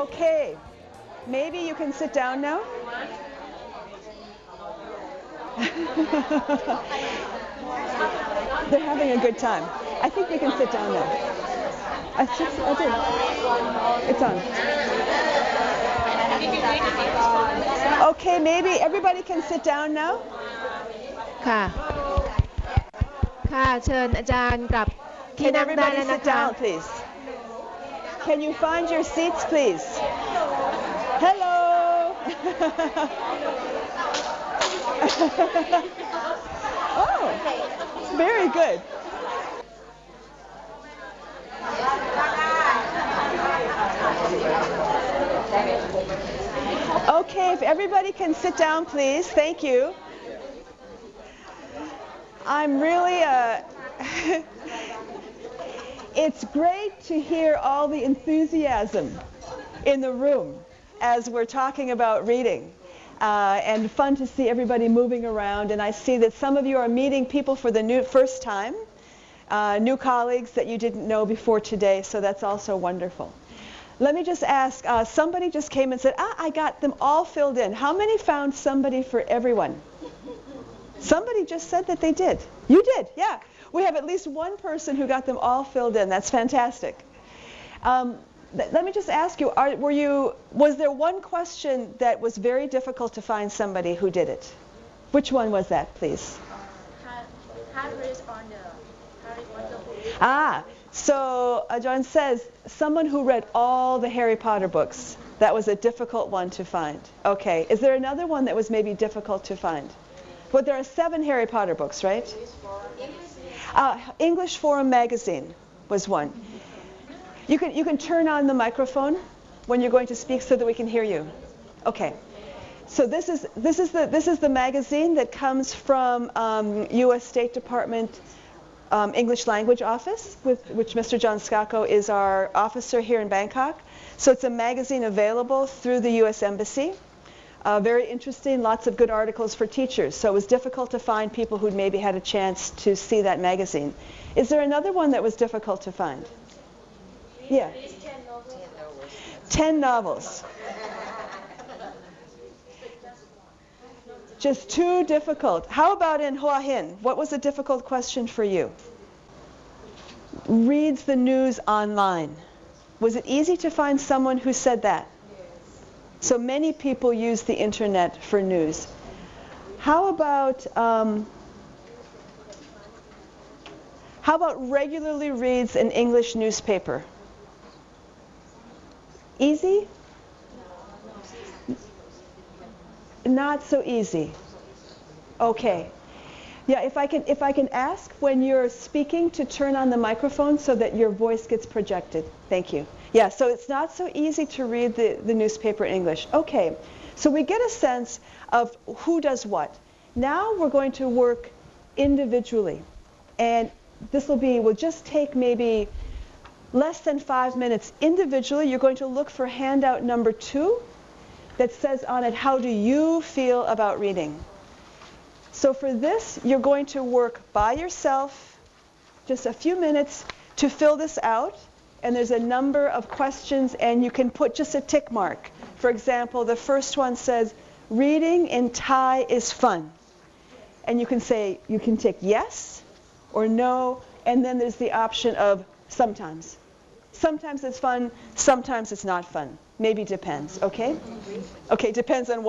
Okay, maybe you can sit down now. They're having a good time. I think you can sit down now. I did. It's on. Okay, maybe everybody can sit down now. ค่ะ ค่ะ เชิญอาจารย์กลับที่ Can นั่งได้ everybody แล้วนะ sit คะ down, please? Can you find your seats, please? Hello. Oh, very good. Okay, if everybody can sit down, please. Thank you. I'm really it's great to hear all the enthusiasm in the room as we're talking about reading. And fun to see everybody moving around. And I see that some of you are meeting people for the first time, new colleagues that you didn't know before today, so that's also wonderful. Let me just ask, somebody just came and said, I got them all filled in. How many found somebody for everyone? Somebody just said that they did. You did, yeah. We have at least one person who got them all filled in. That's fantastic. Let me just ask you, was there one question that was very difficult to find somebody who did it? Which one was that, please? Harry Potter book. So John says, someone who read all the Harry Potter books. That was a difficult one to find. Okay, is there another one that was maybe difficult to find? But there are 7 Harry Potter books, right? English Forum magazine was one. You can turn on the microphone when you're going to speak so that we can hear you. Okay. So this is the magazine that comes from U.S. State Department English Language Office, which Mr. John Skako is our officer here in Bangkok. So it's a magazine available through the U.S. Embassy. Very interesting, lots of good articles for teachers. So it was difficult to find people who'd maybe had a chance to see that magazine. Is there another one that was difficult to find? Yeah. 10 novels. Just too difficult. How about in Hua Hin? What was a difficult question for you? Reads the news online. Was it easy to find someone who said that? So many people use the internet for news. How about regularly reads an English newspaper? Easy? Not so easy. Okay. Yeah, if I can ask when you're speaking to turn on the microphone so that your voice gets projected. Thank you. Yeah, so it's not so easy to read the newspaper in English. Okay, so we get a sense of who does what. Now we're going to work individually. And we'll just take maybe less than 5 minutes individually. You're going to look for handout number 2 that says on it, how do you feel about reading? So for this, you're going to work by yourself, just a few minutes to fill this out. And there's a number of questions, and you can put just a tick mark. For example, the first one says, reading in Thai is fun. And you can tick yes or no, and then there's the option of sometimes. Sometimes it's fun, sometimes it's not fun. Maybe depends, okay? Okay, depends on what.